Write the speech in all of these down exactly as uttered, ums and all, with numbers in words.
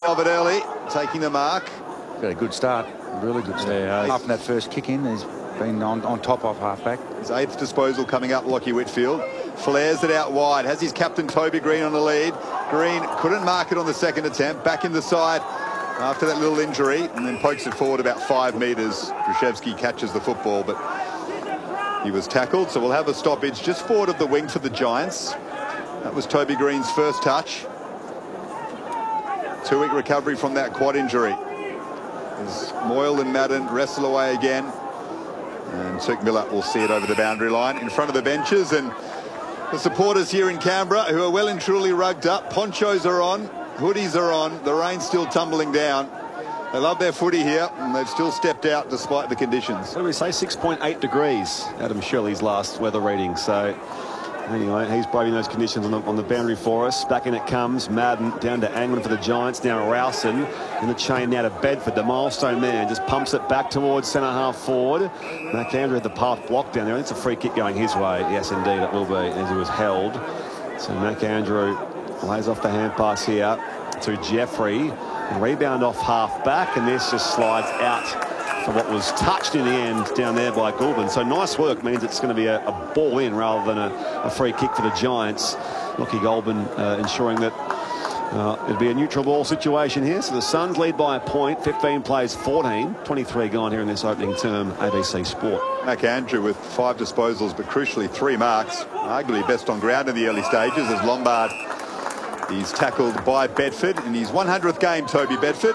of it early, taking the mark. Got a good start, really good start. Yeah, after that first kick in, he's been on, on top of halfback. His eighth disposal coming up, Lachie Whitfield. Flares it out wide, has his captain Toby Green on the lead. Green couldn't mark it on the second attempt, back in the side after that little injury, and then pokes it forward about five metres. Krzyzewski catches the football, but he was tackled, so we'll have a stoppage just forward of the wing for the Giants. That was Toby Green's first touch. Two-week recovery from that quad injury. As Moyle and Madden wrestle away again. And Turk Miller will see it over the boundary line in front of the benches. And the supporters here in Canberra, who are well and truly rugged up. Ponchos are on, hoodies are on. The rain's still tumbling down. They love their footy here, and they've still stepped out despite the conditions. What do we say? six point eight degrees, Adam Shirley's last weather reading. So anyway, he's braving those conditions on the, on the boundary for us. Back in it comes. Madden down to Angwin for the Giants. Now Rowson in the chain now to Bedford. The milestone man just pumps it back towards centre half forward. McAndrew had the path blocked down there. It's a free kick going his way. Yes, indeed, it will be, as he was held. So McAndrew lays off the hand pass here to Jeffrey. Rebound off half back, and this just slides out for what was touched in the end down there by Goulburn. So nice work, means it's going to be a, a ball in rather than a, a free kick for the Giants. Lachie Goulburn uh, ensuring that uh, it'd be a neutral ball situation here. So the Suns lead by a point. fifteen plays fourteen. twenty-three gone here in this opening term. A B C Sport. McAndrew with five disposals, but crucially three marks. Arguably best on ground in the early stages as Lombard. He's tackled by Bedford in his one hundredth game, Toby Bedford.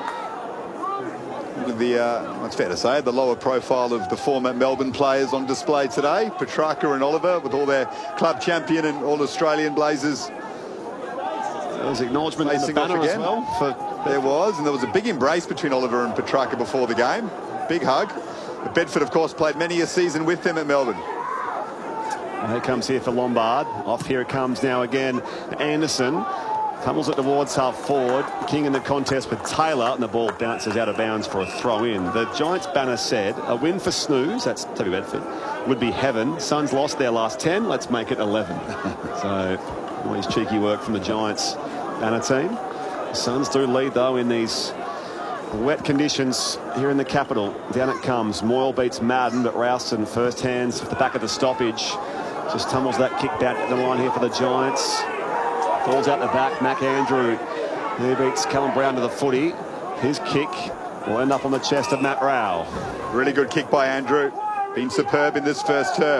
With the, uh, it's fair to say, the lower profile of the former Melbourne players on display today. Petrarca and Oliver with all their club champion and all-Australian Blazers. There was acknowledgement in the banner as well. For there was, and there was a big embrace between Oliver and Petrarca before the game. Big hug. But Bedford, of course, played many a season with them at Melbourne. And here comes here for Lombard. Off here it comes now again. Anderson tumbles it towards half forward. King in the contest with Taylor, and the ball bounces out of bounds for a throw in. The Giants banner said a win for Snooze, that's Toby Bedford, would be heaven. Suns lost their last ten. Let's make it eleven. So always cheeky work from the Giants banner team. The Suns do lead though in these wet conditions here in the capital. Down it comes. Moyle beats Madden, but Rowson first hands at the back of the stoppage. Just tumbles that kick back the line here for the Giants. Falls out the back. McAndrew. He beats Callum Brown to the footy. His kick will end up on the chest of Matt Rowell. Really good kick by Andrew. Been superb in this first term.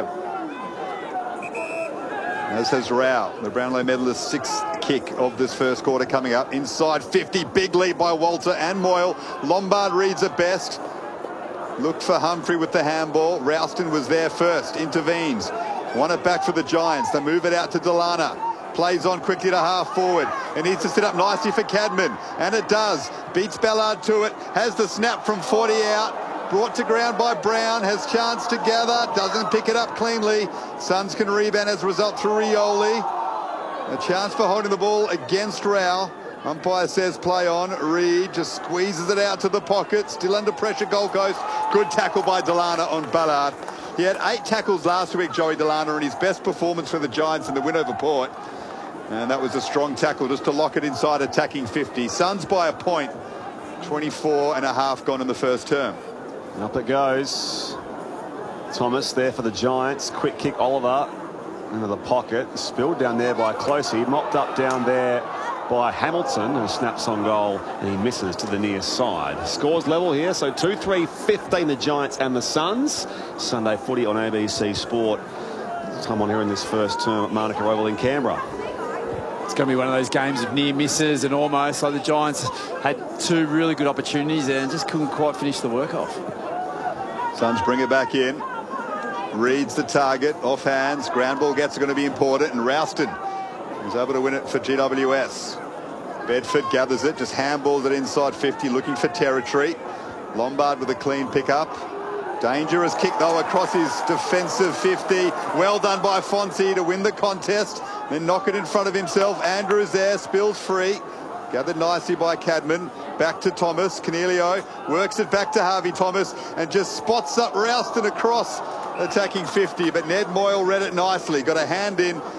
As has Rowell, the Brownlow medalist, sixth kick of this first quarter coming up. Inside fifty, big lead by Walter and Moyle. Lombard reads it best. Looked for Humphrey with the handball. Ralston was there first, intervenes. Won it back for the Giants. They move it out to Delana. Plays on quickly to half forward. It needs to sit up nicely for Cadman. And it does. Beats Ballard to it. Has the snap from forty out. Brought to ground by Brown. Has chance to gather. Doesn't pick it up cleanly. Suns can rebound as a result through Rioli. A chance for holding the ball against Rowell. Umpire says play on. Reed just squeezes it out to the pocket. Still under pressure, Gold Coast. Good tackle by Delana on Ballard. He had eight tackles last week, Joey Delana, and his best performance for the Giants in the win over Port. And that was a strong tackle just to lock it inside attacking fifty. Suns by a point. twenty-four and a half gone in the first term. Up it goes. Thomas there for the Giants. Quick kick, Oliver into the pocket. Spilled down there by Closey. Mopped up down there by Hamilton, who snaps on goal, and he misses to the near side. Scores level here, so two three fifteen the Giants and the Suns. Sunday footy on A B C Sport. Time on here in this first term at Manuka Oval in Canberra. It's going to be one of those games of near misses and almost like the Giants had two really good opportunities there and just couldn't quite finish the work off. Suns bring it back in. Reads the target, off hands. Ground ball gets going to be important, and Ralston is able to win it for G W S. Bedford gathers it, just handballs it inside fifty, looking for territory. Lombard with a clean pick-up. Dangerous kick, though, across his defensive fifty. Well done by Fonzie to win the contest, then knock it in front of himself. Andrews there, spills free. Gathered nicely by Cadman. Back to Thomas. Cornelio works it back to Harvey Thomas and just spots up Ralston across attacking fifty. But Ned Moyle read it nicely. Got a hand in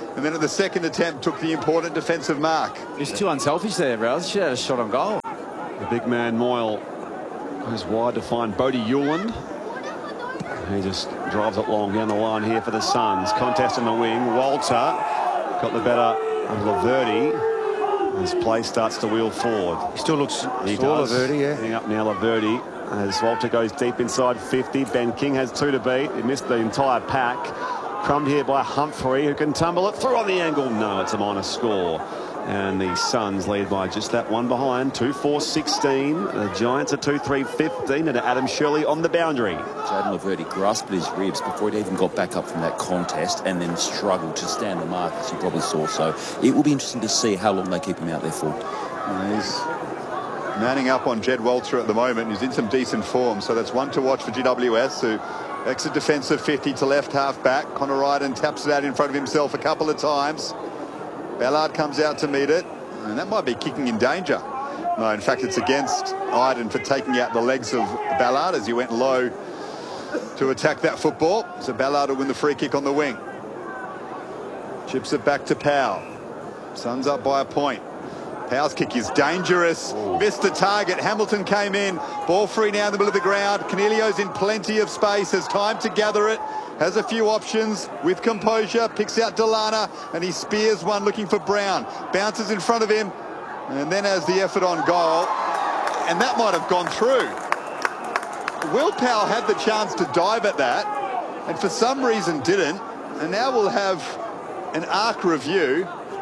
and then at the second attempt took the important defensive mark. He's too unselfish there, Rouse. Should have had a shot on goal. The big man Moyle goes wide to find Bodie Hewland. He just drives it long down the line here for the Suns. Contest on the wing. Walter got the better of Laverty. His play starts to wheel forward. He still looks He sore, does. Laverty, yeah. Heading up now, Laverty. As Walter goes deep inside fifty. Ben King has two to beat. He missed the entire pack. Crumbed here by Humphrey, who can tumble it through on the angle. No, it's a minor score. And the Suns lead by just that one behind. two four sixteen. The Giants are two three fifteen. And Adam Shirley on the boundary. Jayden Laverty grasped at his ribs before he even got back up from that contest and then struggled to stand the mark, as you probably saw. So it will be interesting to see how long they keep him out there for. And he's manning up on Jed Walter at the moment. He's in some decent form. So that's one to watch for G W S, who exit defensive fifty to left half back. Connor Ryden taps it out in front of himself a couple of times. Ballard comes out to meet it, and that might be kicking in danger. No, in fact, it's against Iden for taking out the legs of Ballard as he went low to attack that football. So Ballard will win the free kick on the wing. Chips it back to Powell. Suns up by a point. Powell's kick is dangerous. Ooh. Missed the target. Hamilton came in. Ball free now in the middle of the ground. Cornelio's in plenty of space. Has time to gather it. Has a few options with composure. Picks out Delana and he spears one looking for Brown. Bounces in front of him and then has the effort on goal. And that might have gone through. Will Powell had the chance to dive at that and for some reason didn't. And now we'll have an arc review.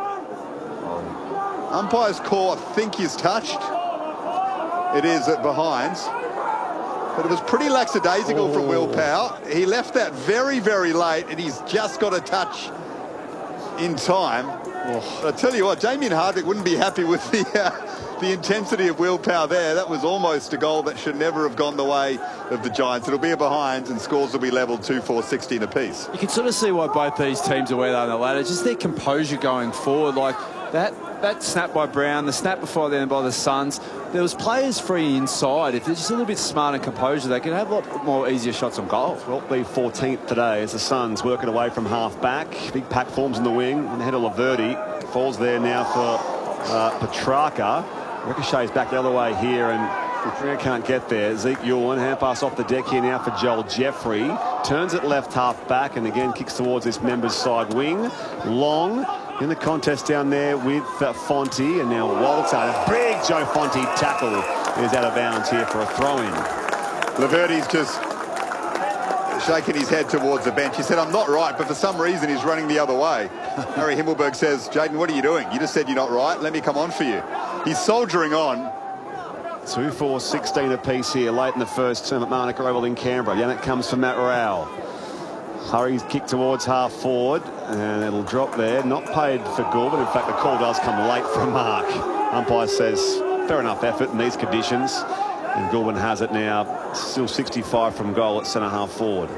Umpire's call, I think, is touched. It is at behind. But it was pretty lackadaisical oh. from Will Powell. He left that very, very late, and he's just got a touch in time. Oh. But I tell you what, Damien Hardwick wouldn't be happy with the uh, the intensity of Will Powell there. That was almost a goal that should never have gone the way of the Giants. It'll be a behind, and scores will be levelled two four sixteen apiece. You can sort of see why both these teams are where they are on the ladder. Just their composure going forward. Like that that snap by Brown, the snap before then by the Suns, there was players free inside. If they're just a little bit smart and composure, they could have a lot more easier shots on goal. Well, be fourteenth today as the Suns working away from half back. Big pack forms in the wing. And the head of Laverty falls there now for uh, Petrarca. Ricochets back the other way here, and Petrarca can't get there. Zeke Ewan, hand pass off the deck here now for Joel Jeffrey. Turns it left half back and again kicks towards this member's side wing. Long in the contest down there with uh, Fonte, and now Walter. A big Joe Fonte tackle is out of bounds here for a throw-in. Laverty's just shaking his head towards the bench. He said, I'm not right, but for some reason he's running the other way. Harry Himmelberg says, Jayden, what are you doing? You just said you're not right. Let me come on for you. He's soldiering on. two four sixteen apiece here late in the first term at Manuka Oval in Canberra. Yannick comes for Matt Rowell. Hurries kick towards half forward, and it'll drop there. Not paid for Goulburn. In fact, the call does come late for a mark. Umpire says fair enough effort in these conditions. And Goulburn has it now. Still sixty-five from goal at centre half forward.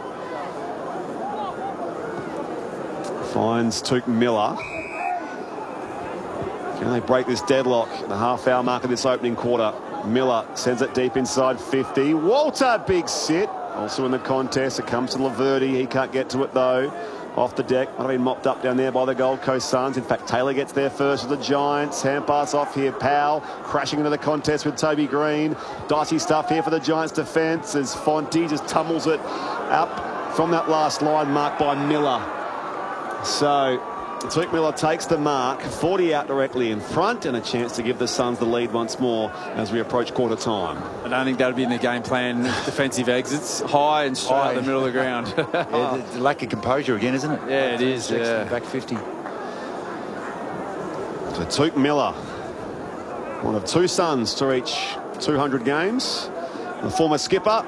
Finds Tuke Miller. Can they break this deadlock? The half-hour mark of this opening quarter. Miller sends it deep inside fifty. Walter, big sit. Also in the contest, it comes to Laverty. He can't get to it, though. Off the deck. Might have been mopped up down there by the Gold Coast Suns. In fact, Taylor gets there first with the Giants. Hand pass off here. Powell crashing into the contest with Toby Green. Dicey stuff here for the Giants' defence as Fonte just tumbles it up from that last line marked by Miller. So Tuke Miller takes the mark, forty out directly in front, and a chance to give the Suns the lead once more as we approach quarter time. I don't think that would be in the game plan. Defensive exits high and straight high. Up the middle of the ground. Yeah, the, the lack of composure again, isn't it? Yeah, it is. Yeah. Back fifty. So Tuke Miller, one of two Suns to reach two hundred games. The former skipper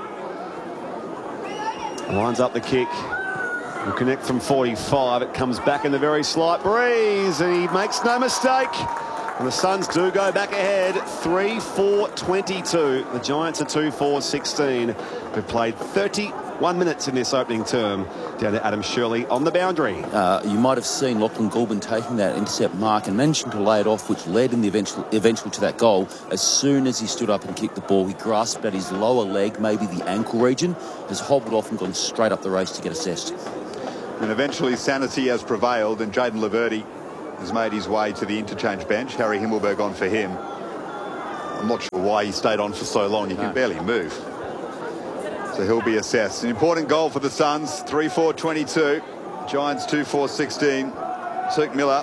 lines up the kick. Will connect from forty-five. It comes back in the very slight breeze, and he makes no mistake. And the Suns do go back ahead, three four twenty-two. The Giants are two four sixteen. We've played thirty-one minutes in this opening term. Down to Adam Shirley on the boundary. Uh, you might have seen Lachlan Goulburn taking that intercept mark and managing to lay it off, which led in the eventual, eventually to that goal. As soon as he stood up and kicked the ball, he grasped at his lower leg, maybe the ankle region, has hobbled off and gone straight up the race to get assessed. And eventually sanity has prevailed, and Jayden Laverde has made his way to the interchange bench. Harry Himmelberg on for him. I'm not sure why he stayed on for so long. He can barely move. So he'll be assessed. An important goal for the Suns. three four twenty-two. Giants two four sixteen. Tuke Miller,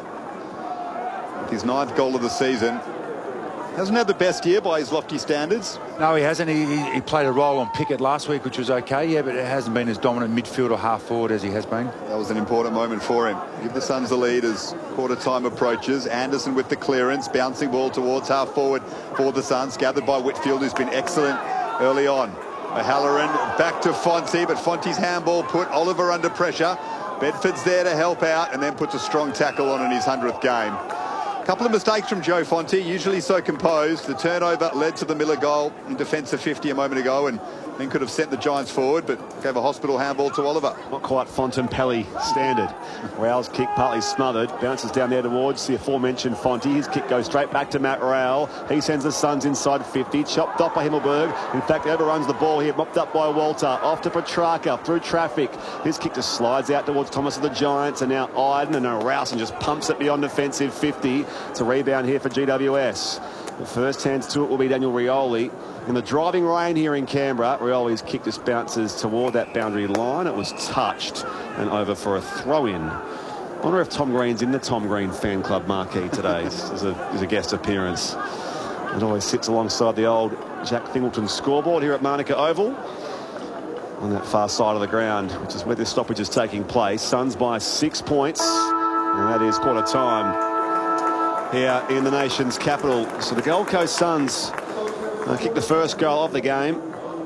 with his ninth goal of the season. Hasn't had the best year by his lofty standards. No, he hasn't. He, he, he played a role on Pickett last week, which was okay, yeah, but it hasn't been as dominant midfield or half forward as he has been. That was an important moment for him. Give the Suns the lead as quarter time approaches. Anderson with the clearance, bouncing ball towards half forward for the Suns, gathered by Whitfield, who's been excellent early on. O'Halloran back to Fonte, but Fonte's handball put Oliver under pressure. Bedford's there to help out and then puts a strong tackle on in his hundredth game. Couple of mistakes from Joe Fonte, usually so composed. The turnover led to the Miller goal in defensive fifty a moment ago, and then could have sent the Giants forward, but gave a hospital handball to Oliver. Not quite Fontainebleau standard. Raoul's kick partly smothered, bounces down there towards the aforementioned Fonte. His kick goes straight back to Matt Raoul. He sends the Suns inside fifty, chopped up by Himmelberg. In fact, overruns the ball here, mopped up by Walter. Off to Petrarca, through traffic. His kick just slides out towards Thomas of the Giants, and now Iden and Rousen just pumps it beyond defensive fifty. It's a rebound here for G W S. The first hands to it will be Daniel Rioli. In the driving rain here in Canberra, Rioli's kick just bounces toward that boundary line. It was touched and over for a throw-in. I wonder if Tom Green's in the Tom Green fan club marquee today as, a, as a guest appearance. It always sits alongside the old Jack Thingleton scoreboard here at Manuka Oval on that far side of the ground, which is where this stoppage is taking place. Suns by six points, and that is quarter time here in the nation's capital. So the Gold Coast Suns uh, kicked the first goal of the game,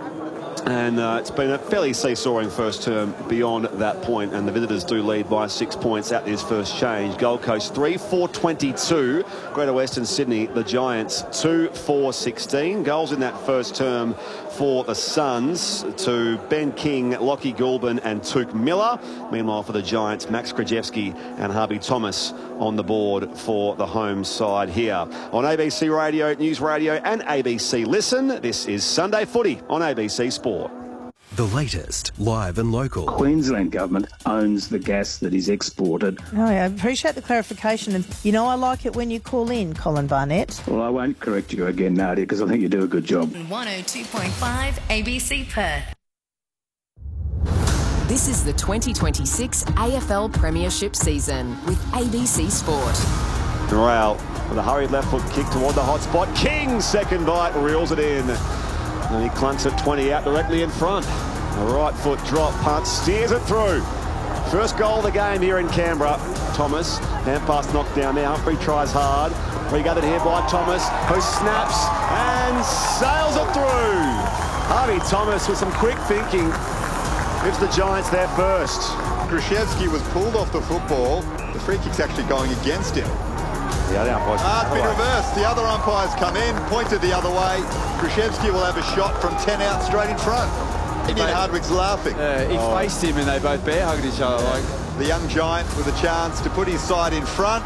and uh, it's been a fairly seesawing first term beyond that point, and the visitors do lead by six points at this first change. Gold Coast three four twenty-two, Greater Western Sydney, the Giants two four sixteen. Goals in that first term for the Suns to Ben King, Lockie Goulburn and Tuke Miller. Meanwhile for the Giants, Max Krajewski and Harvey Thomas on the board for the home side here. On A B C Radio, News Radio and A B C Listen, this is Sunday Footy on A B C Sport. The latest, live and local. Queensland government owns the gas that is exported. Oh, I appreciate the clarification. And, you know, I like it when you call in, Colin Barnett. Well, I won't correct you again, Nadia, because I think you do a good job. one oh two point five A B C Perth. This is the twenty twenty-six A F L Premiership season with A B C Sport. Raoul with a hurried left foot kick toward the hot spot. King, second bite, reels it in. And he clunks it twenty out directly in front. A right foot drop, punt, steers it through. First goal of the game here in Canberra. Thomas, hand pass knocked down there. Humphrey tries hard. Regathered here by Thomas, who snaps and sails it through. Harvey Thomas with some quick thinking. Gives the Giants their first. Krzyzewski was pulled off the football. The free kick's actually going against him. The other umpire's Ah, it's been reversed. The other umpires come in, pointed the other way. Krzyzewski will have a shot from ten out straight in front. Ian Hardwick's laughing. Uh, he oh. faced him and they both bear hugged each other. Like the young Giant with a chance to put his side in front.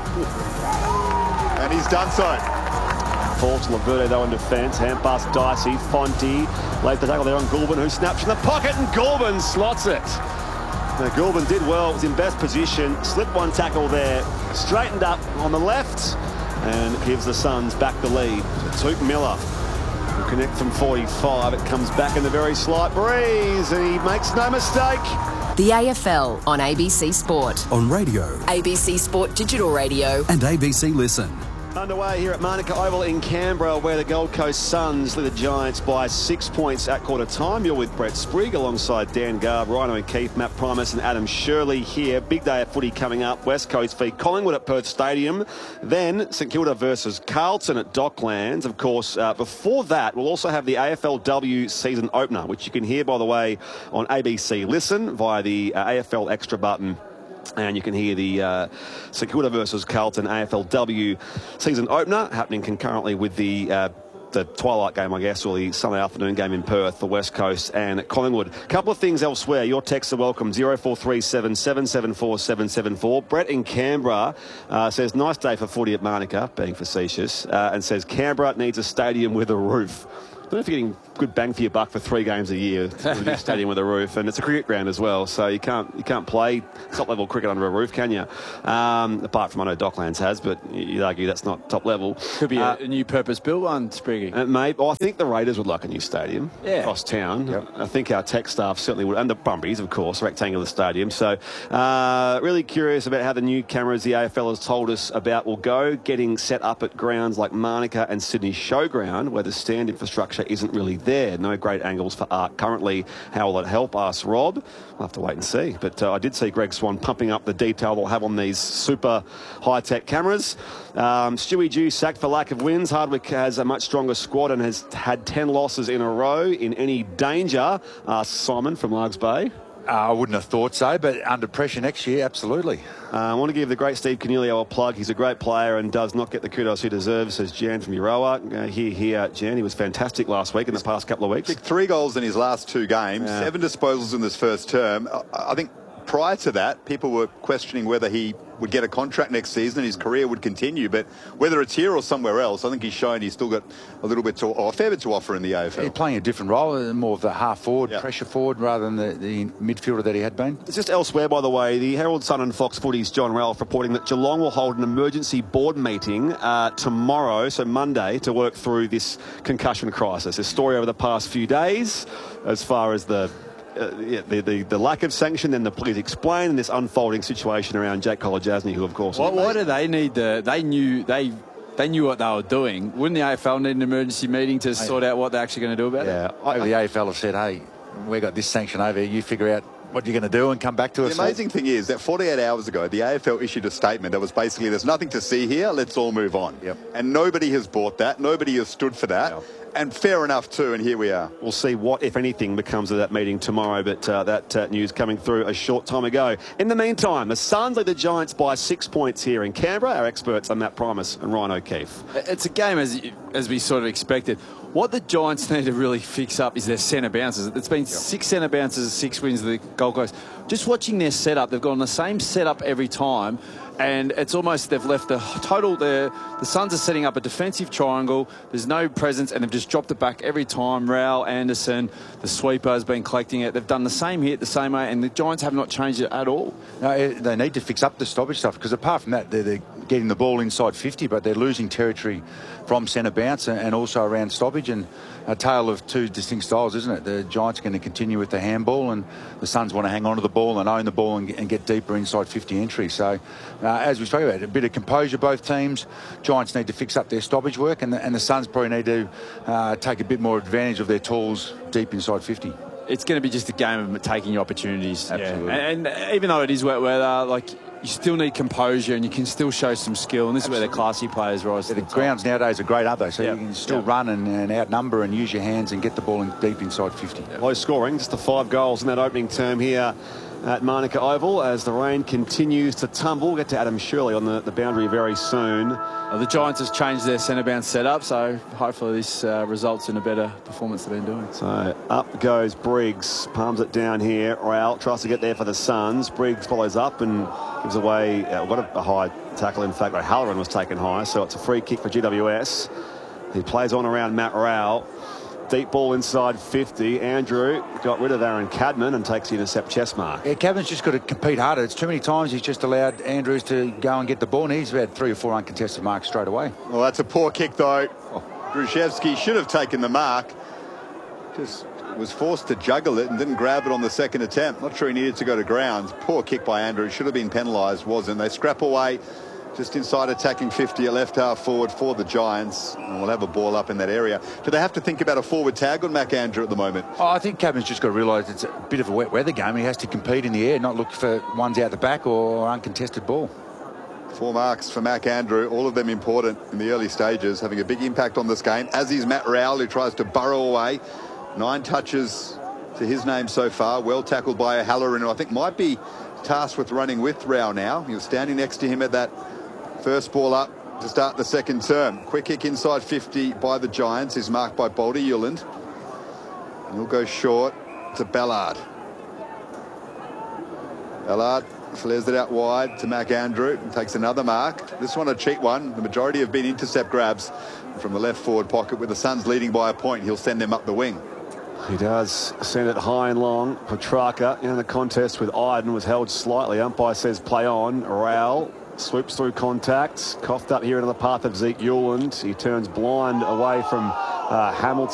And he's done so. Falls Laverde though in defence. Hand pass Dicey. Fonte lays the tackle there on Goulburn, who snaps in the pocket, and Goulburn slots it. Now, Goulburn did well, was in best position, slipped one tackle there, straightened up on the left, and gives the Suns back the lead. So Tuke Miller will connect from forty-five. It comes back in the very slight breeze, and he makes no mistake. The A F L on A B C Sport. On radio. A B C Sport Digital Radio. And A B C Listen. Underway here at Manuka Oval in Canberra, where the Gold Coast Suns lead the Giants by six points at quarter time. You're with Brett Sprigg alongside Dan Garb, Ryan O'Keefe, Matt Primus and Adam Shirley here. Big day of footy coming up. West Coast v Collingwood at Perth Stadium. Then St Kilda versus Carlton at Docklands. Of course, uh, before that, we'll also have the A F L W season opener, which you can hear, by the way, on A B C Listen via the uh, A F L Extra button. And you can hear the uh, St Kilda versus Carlton A F L W season opener happening concurrently with the uh, the twilight game, I guess, or the Sunday afternoon game in Perth, the West Coast and Collingwood. A couple of things elsewhere. Your texts are welcome. zero four three seven, seven seven four, seven seven four. Brett in Canberra uh, says, nice day for footy at Manuka, being facetious, uh, and says, Canberra needs a stadium with a roof. don't know if you're getting good bang for your buck for three games a year with a new stadium with a roof, and it's a cricket ground as well, so you can't you can't play top level cricket under a roof, can you? Um, apart from I know Docklands has, but you'd argue that's not top level. Could be uh, a, a new purpose-built one, Spriggy. Uh, mate, well, I think the Raiders would like a new stadium yeah. across town. Yep. I think our tech staff certainly would, and the Brumbies, of course, rectangular stadium. So uh, really curious about how the new cameras the A F L has told us about will go, getting set up at grounds like Manuka and Sydney Showground, where the stand infrastructure isn't really there. No great angles for art currently. How will it help us, Rob? We'll have to wait and see. But uh, I did see Greg Swan pumping up the detail they'll have on these super high-tech cameras. Um, Stewie Dew sacked for lack of wins. Hardwick has a much stronger squad and has had ten losses in a row. In any danger? Asked Simon from Largs Bay. Uh, I wouldn't have thought so, but under pressure next year, absolutely. Uh, I want to give the great Steve Cornelio a plug. He's a great player and does not get the kudos he deserves, says Jan from Euroa. Uh, here, here, Jan. He was fantastic last week in the past couple of weeks. Kicked three goals in his last two games, Yeah. seven disposals in this first term. I, I think prior to that, people were questioning whether he would get a contract next season and his career would continue. But whether it's here or somewhere else, I think he's shown he's still got a little bit to, or a fair bit to offer in the A F L. He's playing a different role, more of the half forward, Yeah. pressure forward, rather than the, the midfielder that he had been. It's just elsewhere, by the way. The Herald Sun and Fox Footy's John Ralph reporting that Geelong will hold an emergency board meeting uh, tomorrow, so Monday, to work through this concussion crisis. A story over the past few days as far as the Uh, yeah, the, the, the lack of sanction, then the police explain, and this unfolding situation around Jake Kolodjasny, who, of course... Why, why do they need the... They knew... They they knew what they were doing. Wouldn't the A F L need an emergency meeting to sort out what they're actually going to do about Yeah, it? I, the A F L have said, hey, we got this sanction over here, you figure out what you're going to do and come back to The us. amazing thing is that forty-eight hours ago, the A F L issued a statement that was basically, there's nothing to see here, let's all move on. Yep. And nobody has bought that. Nobody has stood for that. Yep. And fair enough too, and here we are. We'll see what, if anything, becomes of that meeting tomorrow, but uh, that uh, news coming through a short time ago. In the meantime, the Suns lead the Giants by six points here in Canberra. Our experts are Matt Primus and Ryan O'Keefe. It's a game as as we sort of expected. What the Giants need to really fix up is their centre bounces. It's been yep. six centre bounces, six wins of the Gold Coast. Just watching their setup, they've gone the same setup every time, and it's almost they've left the total there. The Suns are setting up a defensive triangle. There's no presence, and they've just dropped it back every time. Rowell, Anderson, the sweeper has been collecting it. They've done the same hit the same way, and the Giants have not changed it at all. No, they need to fix up the stoppage stuff, because apart from that, they're, they're getting the ball inside fifty, but they're losing territory from centre bounce and also around stoppage, and a tale of two distinct styles, isn't it? The Giants are going to continue with the handball, and the Suns want to hang on to the ball and own the ball and, and get deeper inside fifty entry. So, uh, as we spoke about, a bit of composure, both teams. Giants need to fix up their stoppage work, and the, and the Suns probably need to uh, take a bit more advantage of their tools deep inside fifty. It's going to be just a game of taking your opportunities. Absolutely. Yeah. And, and even though it is wet weather, like, you still need composure and you can still show some skill. And this Absolutely. is where the classy players rise. Yeah, to the the grounds nowadays are great, aren't they? So yep. you can still yep. run and, and outnumber and use your hands and get the ball in deep inside fifty. Yep. Low scoring, just the five goals in that opening term here at Manuka Oval as the rain continues to tumble. We'll get to Adam Shirley on the, the boundary very soon. Well, the Giants have changed their centre bounce setup, so hopefully this uh, results in a better performance they've been doing. So up goes Briggs, palms it down here. Rowell tries to get there for the Suns. Briggs follows up and gives away, uh, got a, a high tackle. In fact, Halloran was taken high, so it's a free kick for G W S. He plays on around Matt Rowell. Deep ball inside fifty. Andrew got rid of Aaron Cadman and takes the intercept chest mark. Yeah, Cadman's just got to compete harder. It's too many times he's just allowed Andrews to go and get the ball, and he's had three or four uncontested marks straight away. Well, that's a poor kick, though. Gruszewski should have taken the mark. Just was forced to juggle it and didn't grab it on the second attempt. Not sure he needed to go to ground. Poor kick by Andrews. Should have been penalised, wasn't. They scrap away just inside attacking fifty at left half forward for the Giants, and we'll have a ball up in that area. Do they have to think about a forward tag on Mac Andrew at the moment? Oh, I think Cadman's just got to realise it's a bit of a wet weather game. He has to compete in the air, not look for ones out the back or uncontested ball. Four marks for Mac Andrew, all of them important in the early stages, having a big impact on this game, as is Matt Rowell, who tries to burrow away. Nine touches to his name so far, well tackled by Halloran, who I think might be tasked with running with Rowell now. He was standing next to him at that first ball up to start the second term. Quick kick inside fifty by the Giants is marked by Baldy Yuland. And he'll go short to Ballard. Ballard Flares it out wide to Mac Andrew and takes another mark. This one a cheap one. The majority have been intercept grabs from the left forward pocket. With the Suns leading by a point, he'll send them up the wing. He does send it high and long. Petrarca in the contest with Iden was held slightly. Umpire says play on. Rowell swoops through contacts. Coughed up here into the path of Zeke Hewland. He turns blind away from uh, Hamilton.